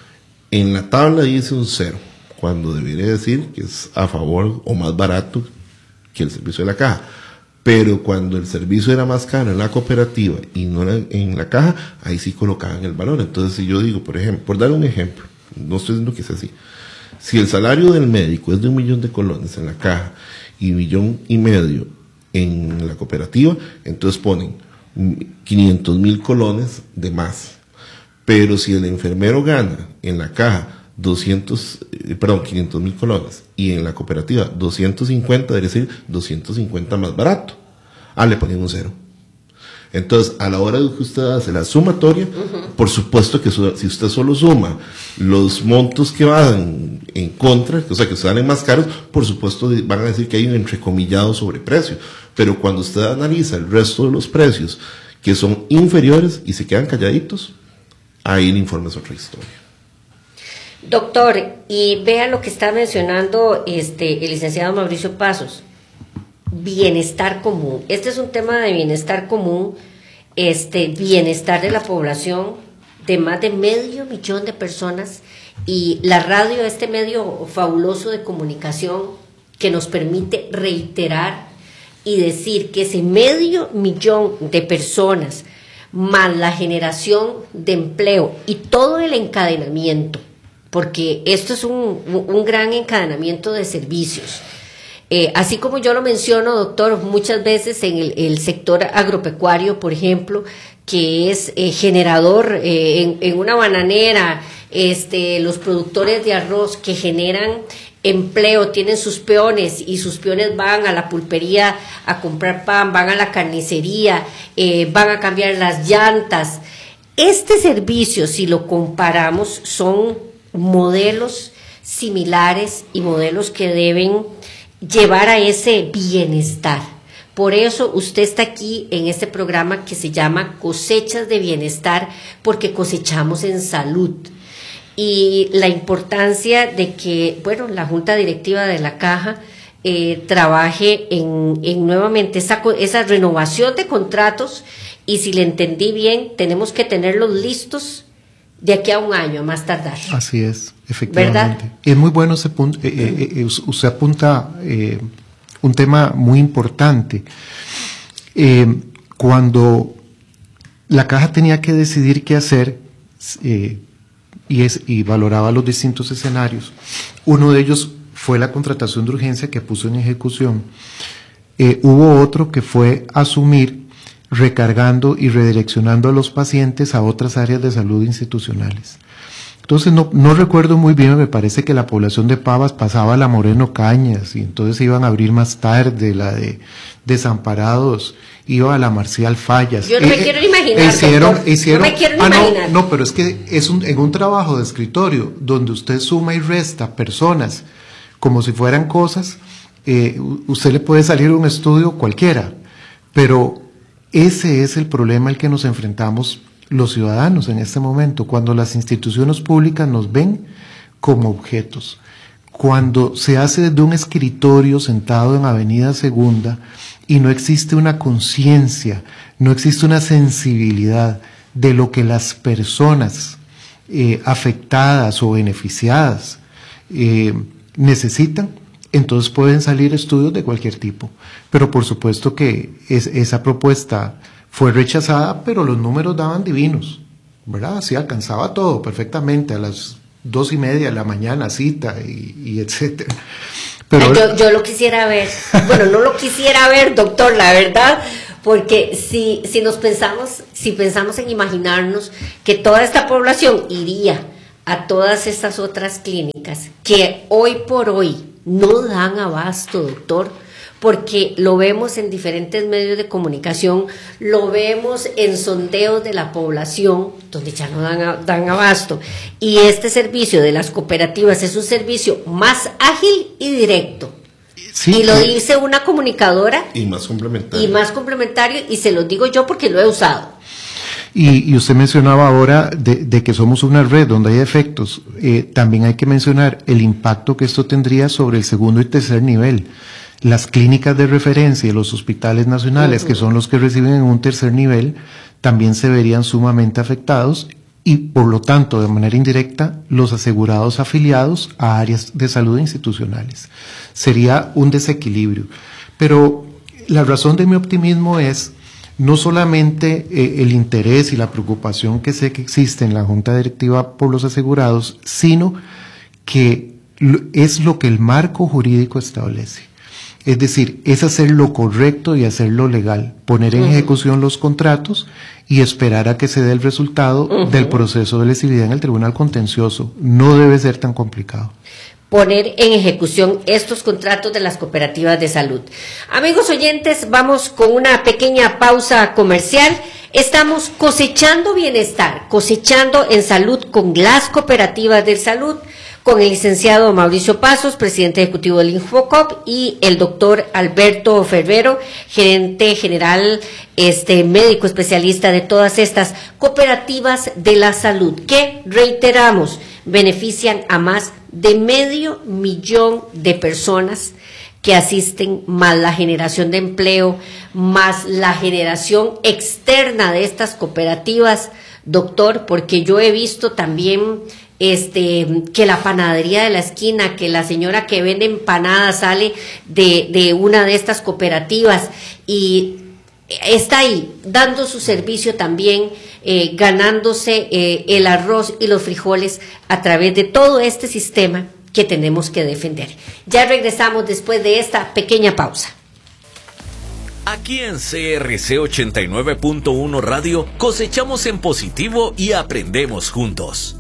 en la tabla dice un cero, cuando debería decir que es a favor o más barato que el servicio de la caja. Pero cuando el servicio era más caro en la cooperativa y no en la caja, ahí sí colocaban el valor. Entonces, si yo digo, por ejemplo, por dar un ejemplo, no estoy diciendo que sea así, si el salario del médico es de un millón de colones en la caja y un millón y medio en la cooperativa, entonces ponen quinientos mil colones de más. Pero si el enfermero gana en la caja doscientos, eh, perdón, quinientos mil colones y en la cooperativa doscientos cincuenta, debe decir doscientos cincuenta más barato. Ah, le ponen un cero. Entonces, a la hora de que usted hace la sumatoria, uh-huh. por supuesto que su, si usted solo suma los montos que van en contra, o sea, que se dan más caros, por supuesto van a decir que hay un entrecomillado sobreprecio. Pero cuando usted analiza el resto de los precios que son inferiores y se quedan calladitos, ahí el informe es otra historia. Doctor, y vea lo que está mencionando este el licenciado Mauricio Pasos. Bienestar común. Este es un tema de bienestar común, este bienestar de la población, de más de medio millón de personas, y la radio, este medio fabuloso de comunicación que nos permite reiterar y decir que ese medio millón de personas, más la generación de empleo y todo el encadenamiento, porque esto es un, un gran encadenamiento de servicios. Eh, así como yo lo menciono, doctor, muchas veces en el, el sector agropecuario, por ejemplo, que es eh, generador eh, en, en una bananera, este, los productores de arroz que generan empleo, tienen sus peones y sus peones van a la pulpería a comprar pan, van a la carnicería, eh, van a cambiar las llantas. Este servicio, si lo comparamos, son modelos similares y modelos que deben llevar a ese bienestar. Por eso usted está aquí en este programa que se llama Cosechas de Bienestar, porque cosechamos en salud. Y la importancia de que, bueno, la Junta Directiva de la Caja eh, trabaje en, en nuevamente esa, esa renovación de contratos, y si le entendí bien, tenemos que tenerlos listos de aquí a un año, a más tardar. Así es, efectivamente. ¿Verdad? Es muy bueno ese punto. Eh, eh, eh, usted apunta eh, un tema muy importante. Eh, cuando la Caja tenía que decidir qué hacer eh, y, es, y valoraba los distintos escenarios, uno de ellos fue la contratación de urgencia que puso en ejecución. Eh, hubo otro que fue asumir recargando y redireccionando a los pacientes a otras áreas de salud institucionales. Entonces no, no recuerdo muy bien, me parece que la población de Pavas pasaba a la Moreno Cañas y entonces iban a abrir más tarde, la de Desamparados iba a la Marcial Fallas. Yo no me eh, quiero imaginar, hicieron, hicieron, no me quiero ah, imaginar. No, no, pero es que es un, en un trabajo de escritorio donde usted suma y resta personas como si fueran cosas, eh, usted le puede salir un estudio cualquiera, pero ese es el problema al que nos enfrentamos los ciudadanos en este momento, cuando las instituciones públicas nos ven como objetos, cuando se hace desde un escritorio sentado en Avenida Segunda y no existe una conciencia, no existe una sensibilidad de lo que las personas eh, afectadas o beneficiadas eh, necesitan. entonces pueden salir estudios de cualquier tipo. Pero por supuesto que es, esa propuesta fue rechazada, pero los números daban divinos, ¿verdad? Sí, alcanzaba todo perfectamente a las dos y media de la mañana, cita y, y etcétera. Pero yo, yo lo quisiera ver, bueno, no lo quisiera ver, doctor, la verdad, porque si, si nos pensamos, si pensamos en imaginarnos que toda esta población iría a todas estas otras clínicas que hoy por hoy no dan abasto, doctor, porque lo vemos en diferentes medios de comunicación, lo vemos en sondeos de la población, donde ya no dan, dan abasto, y este servicio de las cooperativas es un servicio más ágil y directo. Sí, y lo sí. dice una comunicadora. Y más complementario. Y más complementario, y se los digo yo porque lo he usado. Y, y usted mencionaba ahora de, de que somos una red donde hay efectos. Eh, también hay que mencionar el impacto que esto tendría sobre el segundo y tercer nivel. Las clínicas de referencia y los hospitales nacionales, uh-huh. que son los que reciben en un tercer nivel, también se verían sumamente afectados y, por lo tanto, de manera indirecta, los asegurados afiliados a áreas de salud institucionales. Sería un desequilibrio. Pero la razón de mi optimismo es no solamente eh, el interés y la preocupación que sé que existe en la Junta Directiva por los asegurados, sino que es lo que el marco jurídico establece. Es decir, es hacer lo correcto y hacerlo legal, poner en uh-huh. ejecución los contratos y esperar a que se dé el resultado uh-huh. del proceso de lesividad en el Tribunal Contencioso. No debe ser tan complicado. Poner en ejecución estos contratos de las cooperativas de salud. Amigos oyentes, vamos con una pequeña pausa comercial. Estamos cosechando bienestar, cosechando en salud con las cooperativas de salud, con el licenciado Mauricio Pasos, presidente ejecutivo del Infocop, y el doctor Alberto Ferrero, gerente general, este médico especialista de todas estas cooperativas de la salud, que, reiteramos, benefician a más de medio millón de personas que asisten, más la generación de empleo, más la generación externa de estas cooperativas, doctor, porque yo he visto también este que la panadería de la esquina, que la señora que vende empanadas sale de, de una de estas cooperativas y está ahí dando su servicio también, eh, ganándose eh, el arroz y los frijoles a través de todo este sistema que tenemos que defender. Ya regresamos después de esta pequeña pausa. Aquí en C R C ochenta y nueve punto uno Radio cosechamos en positivo y aprendemos juntos.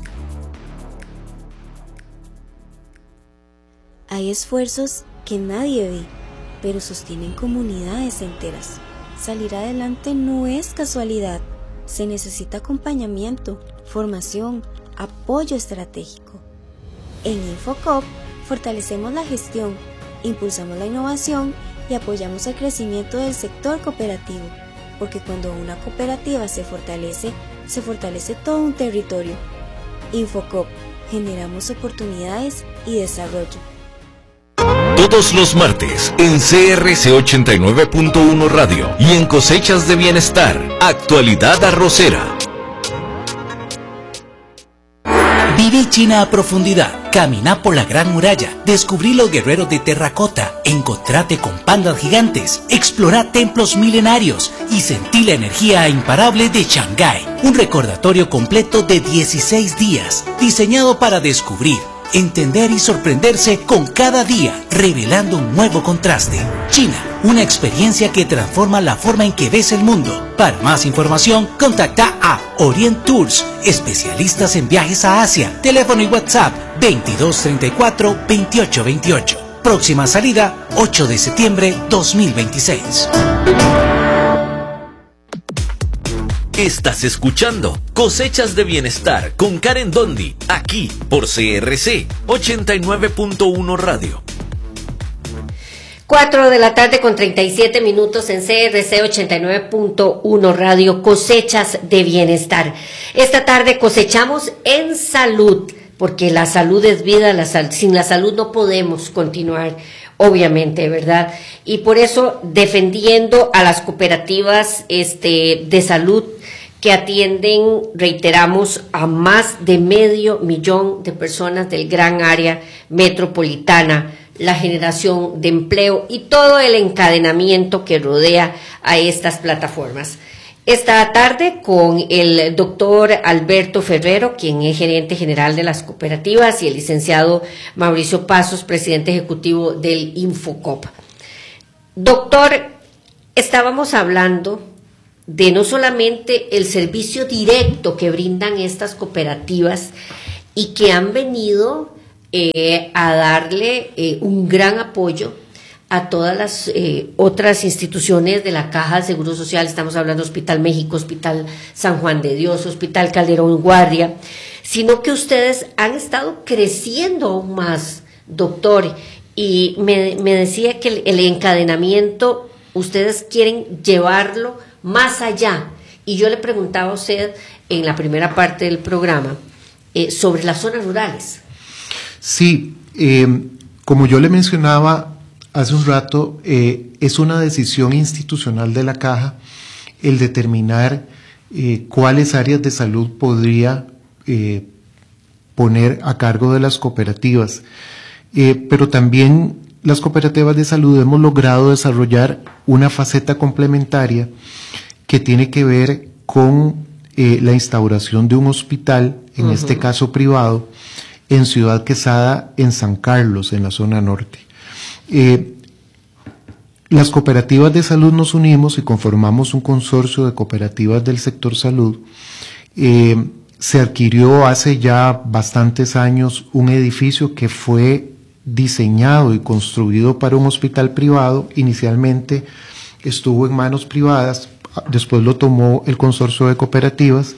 Hay esfuerzos que nadie ve, pero sostienen comunidades enteras. Salir adelante no es casualidad. Se necesita acompañamiento, formación, apoyo estratégico. En Infocop fortalecemos la gestión, impulsamos la innovación y apoyamos el crecimiento del sector cooperativo, porque cuando una cooperativa se fortalece, se fortalece todo un territorio. Infocop, generamos oportunidades y desarrollo. Todos los martes en C R C ochenta y nueve punto uno Radio y en Cosechas de Bienestar, Actualidad Arrocera. Vive China a profundidad, camina por la Gran Muralla, descubrí los guerreros de terracota, encontrate con pandas gigantes, explora templos milenarios y sentí la energía imparable de Shanghái. Un recordatorio completo de dieciséis días, diseñado para descubrir, entender y sorprenderse con cada día, revelando un nuevo contraste. China, una experiencia que transforma la forma en que ves el mundo. Para más información, contacta a Orient Tours, especialistas en viajes a Asia. Teléfono y WhatsApp veintidós treinta y cuatro veintiocho veintiocho. Próxima salida ocho de septiembre dos mil veintiséis. Estás escuchando Cosechas de Bienestar con Karen Dondi, aquí por C R C ochenta y nueve punto uno Radio. cuatro de la tarde con treinta y siete minutos en C R C ochenta y nueve punto uno Radio, Cosechas de Bienestar. Esta tarde cosechamos en salud, porque la salud es vida, la sal- sin la salud no podemos continuar, obviamente, ¿verdad? Y por eso defendiendo a las cooperativas este, de salud que atienden, reiteramos, a más de medio millón de personas del gran área metropolitana la generación de empleo y todo el encadenamiento que rodea a estas plataformas. Esta tarde con el doctor Alberto Ferrero, quien es gerente general de las cooperativas, y el licenciado Mauricio Pasos, presidente ejecutivo del Infocop. Doctor, estábamos hablando de no solamente el servicio directo que brindan estas cooperativas y que han venido eh, a darle eh, un gran apoyo a todas las eh, otras instituciones de la Caja de Seguro Social. Estamos hablando de Hospital México, Hospital San Juan de Dios, Hospital Calderón Guardia, sino que ustedes han estado creciendo aún más, doctor, y me, me decía que el, el encadenamiento, ustedes quieren llevarlo más allá, y yo le preguntaba a usted en la primera parte del programa eh, sobre las zonas rurales. Sí, eh, como yo le mencionaba hace un rato, eh, es una decisión institucional de la Caja el determinar eh, cuáles áreas de salud podría eh, poner a cargo de las cooperativas. Eh, pero también las cooperativas de salud hemos logrado desarrollar una faceta complementaria que tiene que ver con eh, la instauración de un hospital, en uh-huh. este caso privado, en Ciudad Quesada, en San Carlos, en la zona norte. Eh, las cooperativas de salud nos unimos y conformamos un consorcio de cooperativas del sector salud. Eh, se adquirió hace ya bastantes años un edificio que fue diseñado y construido para un hospital privado. Inicialmente estuvo en manos privadas, después lo tomó el consorcio de cooperativas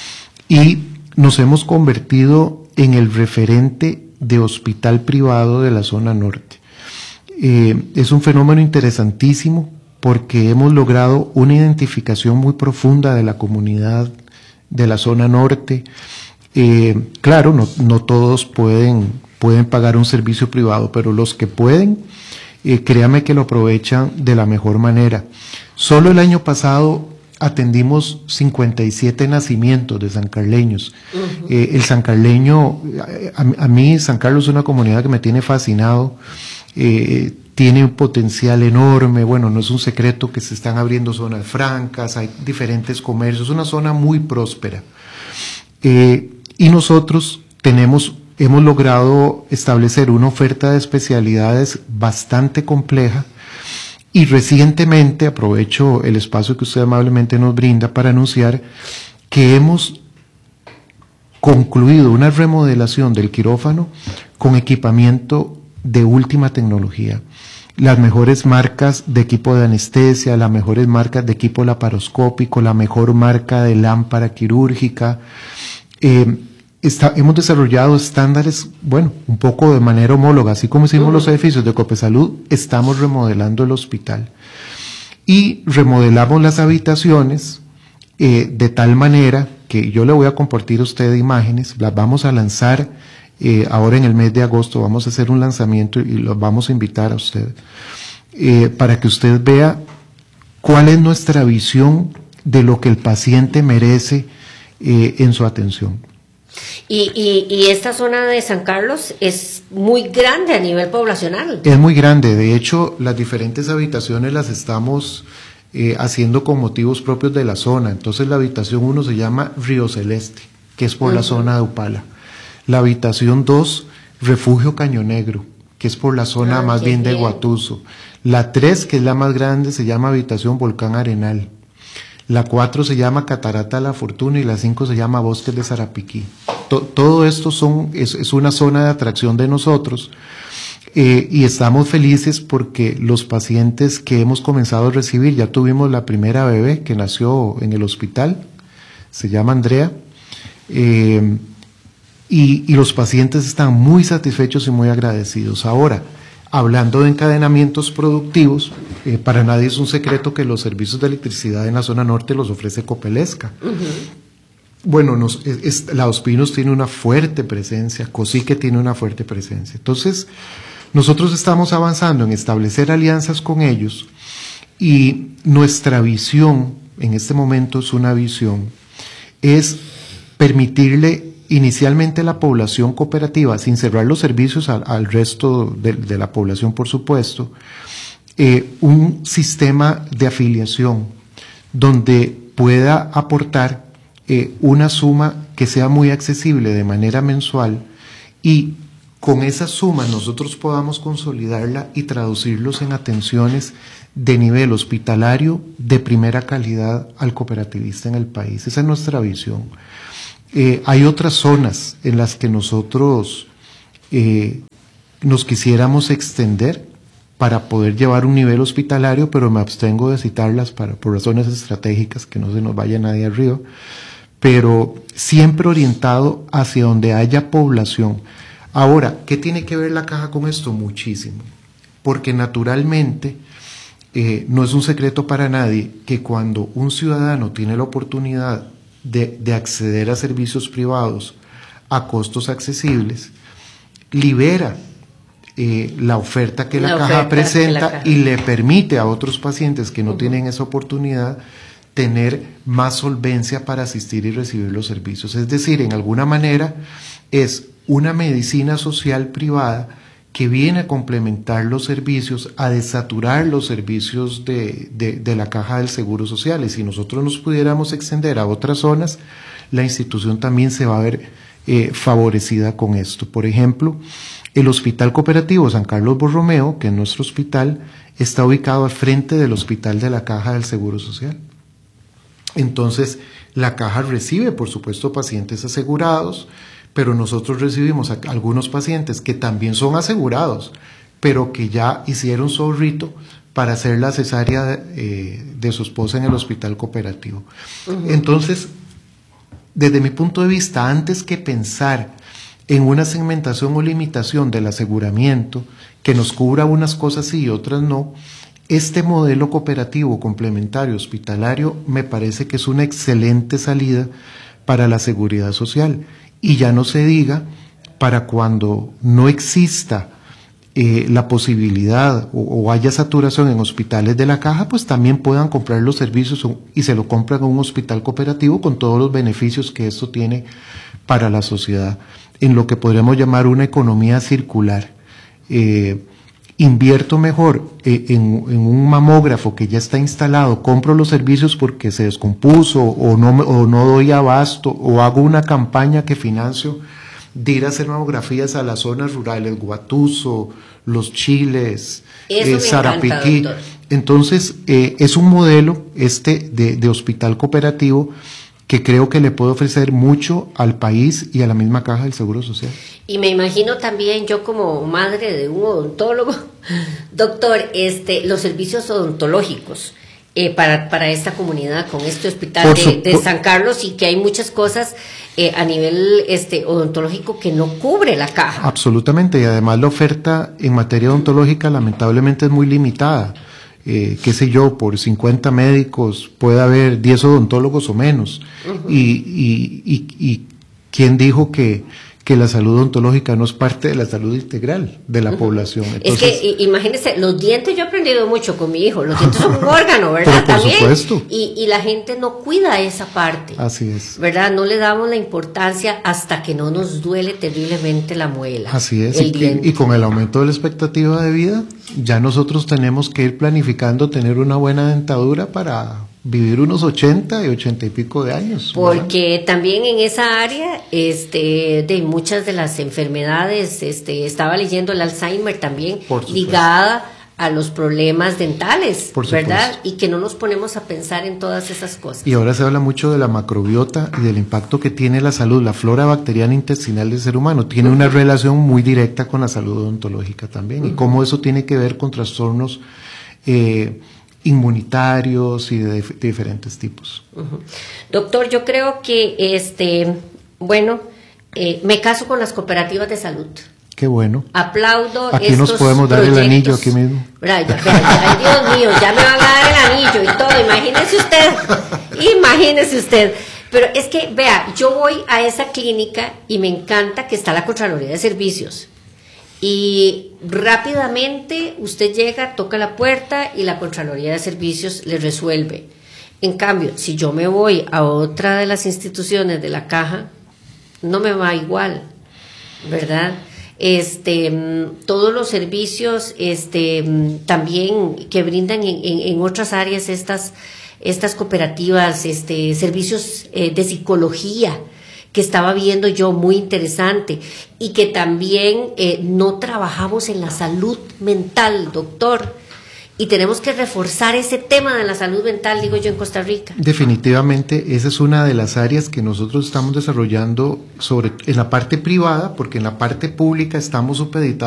y nos hemos convertido en el referente de hospital privado de la zona norte. Eh, es un fenómeno interesantísimo porque hemos logrado una identificación muy profunda de la comunidad de la zona norte. Eh, claro, no, no todos pueden, pueden pagar un servicio privado, pero los que pueden, eh, créame que lo aprovechan de la mejor manera. Solo el año pasado atendimos cincuenta y siete nacimientos de sancarleños. Uh-huh. Eh, el sancarleño, a, a mí San Carlos es una comunidad que me tiene fascinado. Eh, tiene un potencial enorme. Bueno, no es un secreto que se están abriendo zonas francas, hay diferentes comercios, es una zona muy próspera. Eh, y nosotros tenemos, hemos logrado establecer una oferta de especialidades bastante compleja, y recientemente aprovecho el espacio que usted amablemente nos brinda para anunciar que hemos concluido una remodelación del quirófano con equipamiento de última tecnología. Las mejores marcas de equipo de anestesia, las mejores marcas de equipo laparoscópico, la mejor marca de lámpara quirúrgica. Eh, está, hemos desarrollado estándares, bueno, un poco de manera homóloga, así como hicimos uh-huh. los edificios de Copesalud, estamos remodelando el hospital. Y remodelamos las habitaciones eh, de tal manera que yo le voy a compartir a usted imágenes, las vamos a lanzar Eh, ahora en el mes de agosto, vamos a hacer un lanzamiento y los vamos a invitar a usted eh, para que usted vea cuál es nuestra visión de lo que el paciente merece eh, en su atención. Y, y, y esta zona de San Carlos es muy grande a nivel poblacional. Es muy grande, de hecho las diferentes habitaciones las estamos eh, haciendo con motivos propios de la zona. Entonces la habitación uno se llama Río Celeste, que es por uh-huh. la zona de Upala. La habitación dos, Refugio Caño Negro, que es por la zona ah, más bien, bien de Guatuso. La tres, que es la más grande, se llama Habitación Volcán Arenal. La cuatro se llama Catarata de la Fortuna y la cinco se llama Bosques de Zarapiquí. To, todo esto son, es, es una zona de atracción de nosotros eh, y estamos felices porque los pacientes que hemos comenzado a recibir, ya tuvimos la primera bebé que nació en el hospital, se llama Andrea, eh, Y, y los pacientes están muy satisfechos y muy agradecidos. Ahora, hablando de encadenamientos productivos, eh, para nadie es un secreto que los servicios de electricidad en la zona norte los ofrece Copelesca. Uh-huh. Bueno, nos, es, es, la Ospinos tiene una fuerte presencia, Cosique tiene una fuerte presencia. Entonces, nosotros estamos avanzando en establecer alianzas con ellos y nuestra visión, en este momento es una visión, es permitirle inicialmente la población cooperativa, sin cerrar los servicios al, al resto de, de la población, por supuesto, eh, un sistema de afiliación donde pueda aportar eh, una suma que sea muy accesible de manera mensual, y con esa suma nosotros podamos consolidarla y traducirlos en atenciones de nivel hospitalario de primera calidad al cooperativista en el país. Esa es nuestra visión. Eh, hay otras zonas en las que nosotros eh, nos quisiéramos extender para poder llevar un nivel hospitalario, pero me abstengo de citarlas para, por razones estratégicas, que no se nos vaya nadie arriba, pero siempre orientado hacia donde haya población. Ahora, ¿qué tiene que ver la caja con esto? Muchísimo, porque naturalmente eh, no es un secreto para nadie que cuando un ciudadano tiene la oportunidad de, de acceder a servicios privados a costos accesibles, libera eh, la oferta que la, la caja presenta la caja. Y le permite a otros pacientes que no uh-huh. tienen esa oportunidad tener más solvencia para asistir y recibir los servicios. Es decir, en alguna manera es una medicina social privada que viene a complementar los servicios, a desaturar los servicios de, de, de la caja del Seguro Social. Y si nosotros nos pudiéramos extender a otras zonas, la institución también se va a ver eh, favorecida con esto. Por ejemplo, el Hospital Cooperativo San Carlos Borromeo, que es nuestro hospital, está ubicado al frente del Hospital de la Caja del Seguro Social. Entonces, la caja recibe, por supuesto, pacientes asegurados, pero nosotros recibimos a algunos pacientes que también son asegurados, pero que ya hicieron su ahorrito para hacer la cesárea de, eh, de su esposa en el hospital cooperativo. Uh-huh. Entonces, desde mi punto de vista, antes que pensar en una segmentación o limitación del aseguramiento que nos cubra unas cosas sí y otras no, este modelo cooperativo complementario hospitalario me parece que es una excelente salida para la seguridad social. Y ya no se diga para cuando no exista eh, la posibilidad o, o haya saturación en hospitales de la caja, pues también puedan comprar los servicios y se lo compran a un hospital cooperativo con todos los beneficios que esto tiene para la sociedad, en lo que podríamos llamar una economía circular. Eh, invierto mejor eh, en, en un mamógrafo que ya está instalado, compro los servicios porque se descompuso o no, o no doy abasto, o hago una campaña que financio de ir a hacer mamografías a las zonas rurales, Guatuso, Los Chiles, eh, Sarapiquí. Entonces, eh, es un modelo este de, de hospital cooperativo que creo que le puede ofrecer mucho al país y a la misma Caja del Seguro Social. Y me imagino también, yo como madre de un odontólogo, doctor, este, los servicios odontológicos eh, para, para esta comunidad con este hospital de, de San Carlos, y que hay muchas cosas eh, a nivel este, odontológico que no cubre la caja. Absolutamente, y además la oferta en materia odontológica lamentablemente es muy limitada. Eh, qué sé yo, por cincuenta médicos puede haber diez odontólogos o menos. Uh-huh. y, y, y, y ¿quién dijo que, que la salud odontológica no es parte de la salud integral de la uh-huh. población? Entonces, es que imagínense, los dientes, yo he aprendido mucho con mi hijo, los dientes son un órgano, ¿verdad? Pero por También, supuesto. Y, y la gente no cuida esa parte. Así es. ¿Verdad? No le damos la importancia hasta que no nos duele terriblemente la muela. Así es, y, y con el aumento de la expectativa de vida, ya nosotros tenemos que ir planificando tener una buena dentadura para vivir unos ochenta y ochenta y pico de años. Porque ¿verdad? También en esa área, este, de muchas de las enfermedades, este, estaba leyendo el Alzheimer también, ligada a los problemas dentales, ¿verdad? Y que no nos ponemos a pensar en todas esas cosas. Y ahora se habla mucho de la macrobiota y del impacto que tiene la salud, la flora bacteriana intestinal del ser humano. Tiene uh-huh. una relación muy directa con la salud odontológica también, uh-huh. y cómo eso tiene que ver con trastornos eh, inmunitarios y de, de diferentes tipos. Uh-huh. Doctor, yo creo que, este, bueno, eh, me caso con las cooperativas de salud. Qué bueno. Aplaudo aquí estos nos podemos dar proyectos. El anillo aquí mismo. Ya, ya, ya, ay, Dios mío, ya me van a dar el anillo y todo, imagínese usted, imagínese usted. Pero es que, vea, yo voy a esa clínica y me encanta que está la Contraloría de Servicios. Y rápidamente usted llega, toca la puerta y la Contraloría de Servicios le resuelve. En cambio, si yo me voy a otra de las instituciones de la Caja, no me va igual, ¿verdad? Este, todos los servicios, este, también que brindan en, en, en otras áreas estas, estas cooperativas, este, servicios eh, de psicología, que estaba viendo yo muy interesante, y que también eh, no trabajamos en la salud mental, doctor, y tenemos que reforzar ese tema de la salud mental, digo yo, en Costa Rica. Definitivamente, esa es una de las áreas que nosotros estamos desarrollando sobre, en la parte privada, porque en la parte pública estamos supeditados